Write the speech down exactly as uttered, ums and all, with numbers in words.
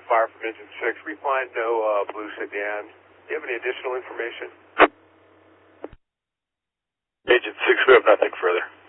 fire from engine six. Refine no uh, blue sedan. Do you have any additional information? Agent six, we have nothing further.